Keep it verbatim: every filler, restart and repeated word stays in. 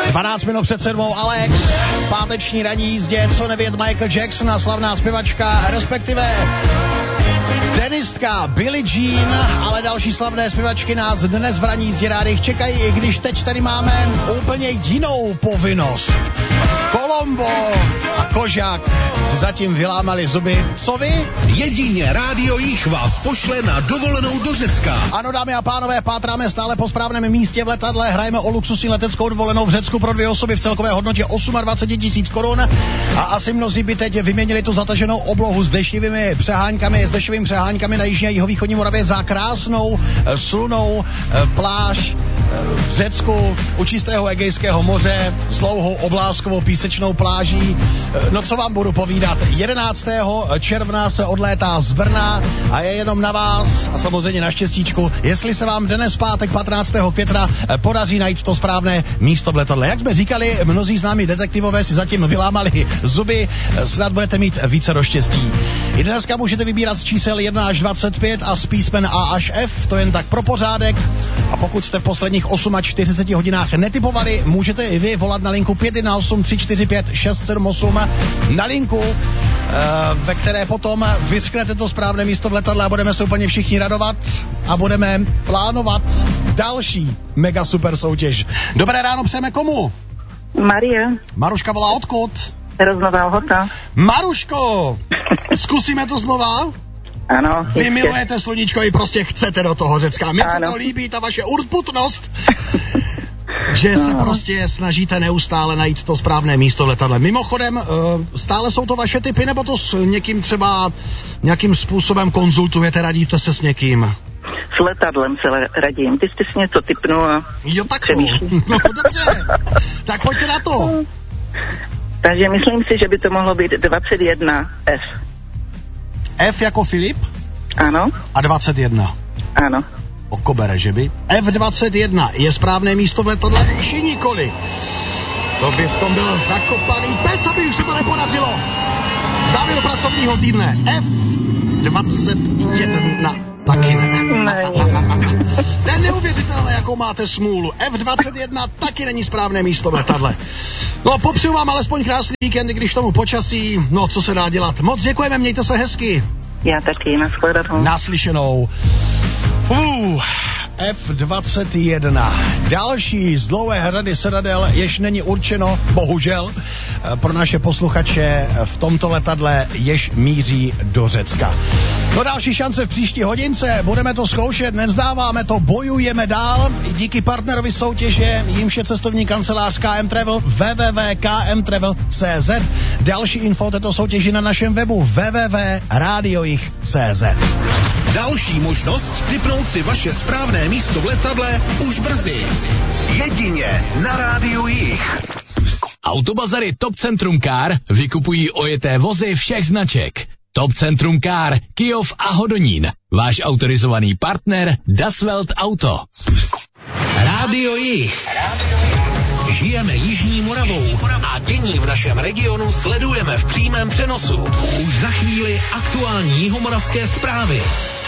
dvanáct minut před sedmou Alex, páteční ranní jízdě, co nevědět Michael Jackson a slavná zpěvačka, respektive tenistka Billie Jean, ale další slavné zpěvačky nás dnes v ranní jízdě rádi čekají, i když teď tady máme úplně jinou povinnost. Kolombo a Kožák si zatím vylámali zuby. Co vy? Jedině Rádio Jich vás pošle na dovolenou do Řecka. Ano, dámy a pánové, pátráme stále po správném místě v letadle, hrajeme o luxusní leteckou dovolenou v Řecku pro dvě osoby v celkové hodnotě dvacet osm tisíc korun a asi mnozí by teď vyměnili tu zataženou oblohu s deštivými přeháňkami, s deštivými přeháňkami na jižní a jihovýchodní Moravě za krásnou slunou pláž v Řecku u čistého Egejského moře s dlouhou obláskovou písečnou pláží. No co vám budu povídat, jedenáctého června se odlétá z Brna a je jenom na vás a samozřejmě na štěstíčku, jestli se vám dnes pátek patnáctého května podaří najít to správné místo v letadle. Jak jsme říkali, mnozí známí detektivové si zatím vylámali zuby, snad budete mít více do štěstí. I dneska můžete vybírat z čísel jedna až dvacet pět a z písmen A až F, to jen tak pro pořádek. A pokud jste v posledních čtyřiceti osmi hodinách netipovali, můžete i vy volat na linku pět jedna osm tři čtyři pět šest sedm osm, na linku, ve které potom vysknete to správné místo v letadle a budeme se úplně všichni radovat a budeme plánovat další mega super soutěž. Dobré ráno přejeme komu? Marie. Maruška volá odkud? Roznová Lhota. Maruško, zkusíme to znova? Ano. Vy ještě. milujete sluníčko, vy prostě chcete do toho Řecka. Mně se to líbí, ta vaše urputnost, že se prostě snažíte neustále najít to správné místo v letadle. Mimochodem, stále jsou to vaše tipy, nebo to s někým třeba nějakým způsobem konzultujete, radíte se s někým? S letadlem se radím. Ty jsi si něco tipnul a... Jo, tak to. No, dobře. Tak pojďte na to. Takže myslím si, že by to mohlo být dvacet jedna F. F jako Filip? Ano. A dvacet jedna? Ano. Okobere, že by? F dvacet jedna je správné místo v letadle, či nikoli? To by v tom byl zakopaný pes, aby už se to nepodařilo. Závěr pracovního týdne. F dvacet jedna. Taky ne. To je neuvěřitelné, jakou máte smůlu. F dvacet jedna taky není správné místo v letadle. No, popřeju vám alespoň krásný víkend, když tomu počasí, no, co se dá dělat. Moc děkujeme, mějte se hezky. Já taky, nashledanou. Naslyšenou. Uh, F dvacet jedna. Další z dlouhé řady sedadel, jež není určeno, bohužel, pro naše posluchače v tomto letadle, jež míří do Řecka. No, další šance v příští hodince, budeme to zkoušet, nevzdáváme to, bojujeme dál. Díky partnerovi soutěže, jímž je cestovní kancelář K M Travel, w w w tečka k m travel tečka c z. Další info o této soutěži na našem webu w w w tečka radio jich tečka c z. Další možnost tipnout si vaše správné místo v letadle už brzy. Jedině na Rádiu Jich. Autobazary Top Centrum Car vykupují ojeté vozy všech značek. Top Centrum Car, Kyjov a Hodonín. Váš autorizovaný partner Das Welt Auto. Rádio Jich. Žijeme Jižní Moravou a dění v našem regionu sledujeme v přímém přenosu. Už za chvíli aktuální jihomoravské zprávy.